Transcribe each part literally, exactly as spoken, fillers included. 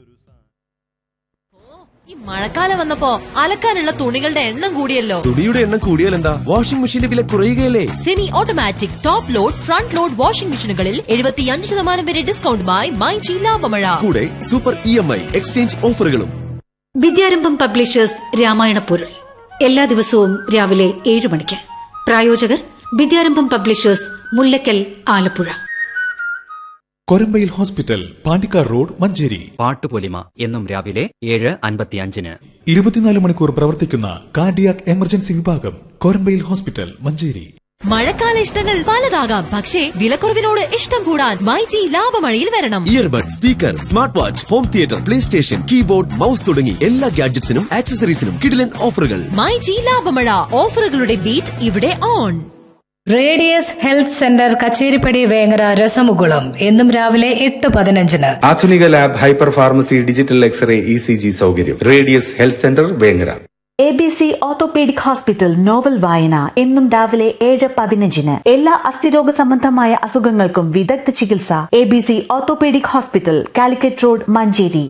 ഈ മഴക്കാലം വന്നപ്പോ അലക്കാനുള്ള തുണികളുടെ എണ്ണം കൂടിയല്ലോ. തുണിയുടെ എണ്ണം കൂടിയാൽ എന്താ? വാഷിംഗ് മെഷീന്റെ വില കുറയുകയല്ലേ? Semi automatic top load front load washing മെഷീനുകളിൽ എഴുപത്തിയഞ്ച് ശതമാനം വരെ ഡിസ്കൗണ്ടുമായി മൈജി ലാഭമഴ. കൂടെ super E M I exchange ഓഫറുകളും. വിദ്യാരംഭം പബ്ലിഷേഴ്സ് രാമായണ പൊരുൾ എല്ലാ ദിവസവും രാവിലെ ഏഴ് മണിക്ക്. പ്രായോജകർ വിദ്യാരംഭം publishers, Mullakkal, Alappuzha. Korambayil hospital, Pandikkad road, Manjeri. Pattupolima എന്നും രാവിലെ ഏഴ് അൻപത്തിയഞ്ചിന്. ഇരുപത്തിനാല് മണിക്കൂർ പ്രവർത്തിക്കുന്ന കാർഡിയാക് എമർജൻസി വിഭാഗം, കൊരമ്പയിൽ ഹോസ്പിറ്റൽ, മഞ്ചേരി. മഴക്കാല ഇഷ്ടങ്ങൾ പലതാകാം, പക്ഷേ വിലക്കുറവിനോട് ഇഷ്ടം കൂടാൻ മൈജി ലാഭമഴയിൽ വരണം. Earbud, speaker, smart watch, home theatre, play station, keyboard, mouse തുടങ്ങി എല്ലാ ഗാഡ്ജറ്റ്സിനും ആക്സസറീസിനും കിടിലൻ ഓഫറുകൾ. മൈജി ലാഭമഴ, ഓഫറുകളുടെ ബീറ്റ് ഇവിടെ on. Radius health centre, Kacheripadi, Vengara, രസമുകുളം എന്നും രാവിലെ എട്ട് പതിനഞ്ചിന്. ആധുനിക lab, hyper pharmacy, digital x-ray, E C G സൗകര്യം. Radius health centre, Vengara. A B C orthopaedic hospital novel വായന എന്നും രാവിലെ ഏഴ് പതിനഞ്ചിന്. എല്ലാ അസ്ഥിരോഗ സംബന്ധമായ അസുഖങ്ങൾക്കും വിദഗ്ധ ചികിത്സ. A B C orthopaedic hospital, Calicut road, Manjeri.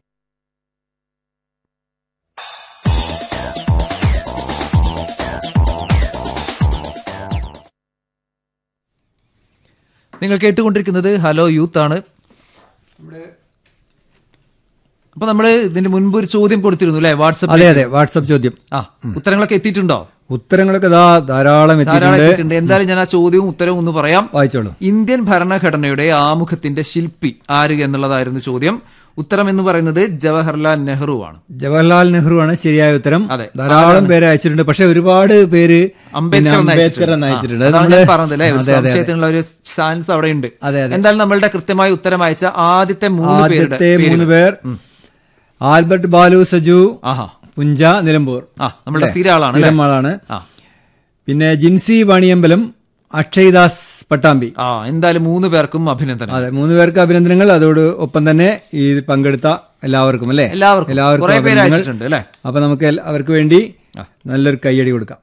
നിങ്ങൾ കേട്ടുകൊണ്ടിരിക്കുന്നത് ഹലോ യൂത്ത് ആണ്. അപ്പൊ നമ്മള് ഇതിന്റെ മുൻപ് ഒരു ചോദ്യം കൊടുത്തിരുന്നു അല്ലെ, വാട്സ്ആപ്പ്. അതെ അതെ, വാട്സ്ആപ്പ് ചോദ്യം. ആ, ഉത്തരങ്ങളൊക്കെ എത്തിയിട്ടുണ്ടോ? ഉത്തരങ്ങളൊക്കെ ധാരാളം എത്തിയിട്ടുണ്ട്. എന്തായാലും ഞാൻ ആ ചോദ്യവും ഉത്തരവും ഒന്ന് പറയാം. വായിച്ചോളൂ. ഇന്ത്യൻ ഭരണഘടനയുടെ ആമുഖത്തിന്റെ ശില്പി ആര് എന്നുള്ളതായിരുന്നു ചോദ്യം. ഉത്തരം എന്ന് പറയുന്നത് ജവഹർലാൽ നെഹ്റു ആണ്. ജവഹർലാൽ നെഹ്റു ആണ് ശരിയായ ഉത്തരം. അതെ, ധാരാളം പേര് അയച്ചിട്ടുണ്ട്. പക്ഷെ ഒരുപാട് പേര് അംബേദ്കർ അയച്ചിട്ടുണ്ട്. പറഞ്ഞതല്ലേ, സംശയത്തിനുള്ള ഒരു ചാൻസ് അവിടെ ഉണ്ട്. എന്തായാലും നമ്മളുടെ കൃത്യമായ ഉത്തരം അയച്ച ആദ്യത്തെ മൂന്ന് പേരുടെ മൂന്ന് പേർ ആൽബർട്ട് ബാലു സജു, പുഞ്ച, നിലമ്പൂർ. ആ, നമ്മുടെ സ്ഥിര ആളാണ്. സ്ഥിരം ആളാണ്. പിന്നെ ജിൻസി വാണിയമ്പലം, അക്ഷയ്ദാസ് പട്ടാമ്പി. ആ, എന്തായാലും മൂന്ന് പേർക്കും അഭിനന്ദനം. അതെ, മൂന്ന് പേർക്ക് അഭിനന്ദനങ്ങൾ. അതോട് ഒപ്പം തന്നെ ഈ പങ്കെടുത്ത എല്ലാവർക്കും അല്ലെ എല്ലാവർക്കും എല്ലാവർക്കും അപ്പൊ നമുക്ക് അവർക്ക് വേണ്ടി നല്ലൊരു കയ്യടി കൊടുക്കാം.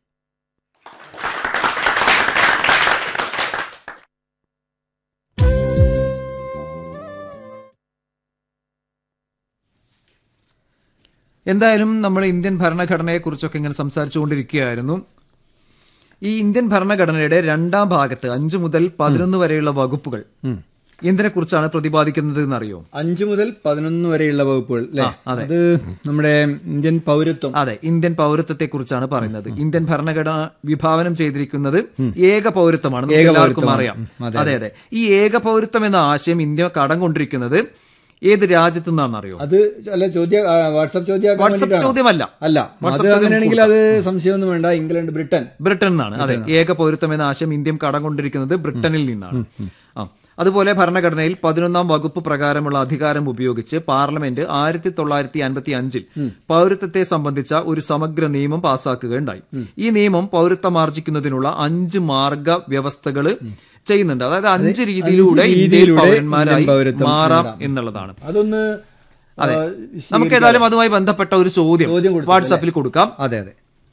എന്തായാലും നമ്മൾ ഇന്ത്യൻ ഭരണഘടനയെ കുറിച്ചൊക്കെ ഇങ്ങനെ സംസാരിച്ചുകൊണ്ടിരിക്കുകയായിരുന്നു. ഈ ഇന്ത്യൻ ഭരണഘടനയുടെ രണ്ടാം ഭാഗത്ത് അഞ്ചു മുതൽ പതിനൊന്ന് വരെയുള്ള വകുപ്പുകൾ എന്തിനെ കുറിച്ചാണ് പ്രതിപാദിക്കുന്നത് എന്നറിയോ? അഞ്ചു മുതൽ പതിനൊന്ന് വരെയുള്ള വകുപ്പുകൾ. അത് നമ്മുടെ ഇന്ത്യൻ പൗരത്വം. അതെ, ഇന്ത്യൻ പൗരത്വത്തെ കുറിച്ചാണ് പറയുന്നത്. ഇന്ത്യൻ ഭരണഘടന വിഭാവനം ചെയ്തിരിക്കുന്നത് ഏക പൗരത്വമാണ്, എല്ലാവർക്കും അറിയാം. അതെ അതെ, ഈ ഏക പൗരത്വം എന്ന ആശയം ഇന്ത്യ കടം കൊണ്ടിരിക്കുന്നത് ഏത് രാജ്യത്തു നിന്നാണെന്നറിയോ? അത് അല്ല, ചോദ്യം വാട്സ്ആപ്പ് ചോദ്യം വാട്സ്ആപ്പ് ചോദ്യമല്ല. അല്ല, അങ്ങനെയാണെങ്കിൽ അത് സംശയമൊന്നും വേണ്ട. ഇംഗ്ലണ്ട്, ബ്രിട്ടൻ ബ്രിട്ടൻ നിന്നാണ്. അതെ, ഏക പൗരത്വം എന്ന ആശയം ഇന്ത്യ കടം കൊണ്ടിരിക്കുന്നത് ബ്രിട്ടനിൽ നിന്നാണ്. ആ, അതുപോലെ ഭരണഘടനയിൽ പതിനൊന്നാം വകുപ്പ് പ്രകാരമുള്ള അധികാരം ഉപയോഗിച്ച് പാർലമെന്റ് ആയിരത്തി തൊള്ളായിരത്തി അൻപത്തി അഞ്ചിൽ പൗരത്വത്തെ സംബന്ധിച്ച ഒരു സമഗ്ര നിയമം പാസാക്കുകയുണ്ടായി. ഈ നിയമം പൗരത്വമാർജിക്കുന്നതിനുള്ള അഞ്ച് മാർഗ വ്യവസ്ഥകള് ചെയ്യുന്നുണ്ട്. അതായത് അഞ്ച് രീതിയിലൂടെ ഇന്ത്യയിൽ പൗരന്മാരായി മാറാം എന്നുള്ളതാണ്. അതൊന്ന് അതെ, നമുക്ക് ഏതായാലും അതുമായി ബന്ധപ്പെട്ട ഒരു ചോദ്യം വാട്സാപ്പിൽ കൊടുക്കാം. അതെ അതെ,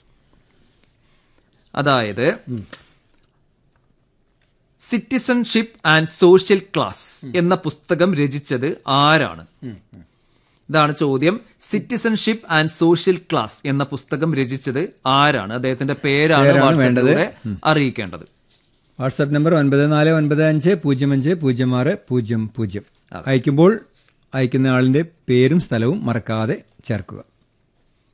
അതായത് സിറ്റിസൺഷിപ്പ് ആൻഡ് സോഷ്യൽ ക്ലാസ് എന്ന പുസ്തകം രചിച്ചത് ആരാണ്? ഇതാണ് ചോദ്യം. സിറ്റിസൺഷിപ്പ് ആൻഡ് സോഷ്യൽ ക്ലാസ് എന്ന പുസ്തകം രചിച്ചത് ആരാണ്? അദ്ദേഹത്തിന്റെ പേരാണ് വാട്സാപ്പിലൂടെ അറിയിക്കേണ്ടത്. വാട്സാപ്പ് നമ്പർ ഒൻപത് നാല് ഒൻപത് അഞ്ച് പൂജ്യം അഞ്ച് പൂജ്യം ആറ് പൂജ്യം പൂജ്യം. അയക്കുമ്പോൾ അയക്കുന്ന ആളിന്റെ പേരും സ്ഥലവും മറക്കാതെ ചേർക്കുക.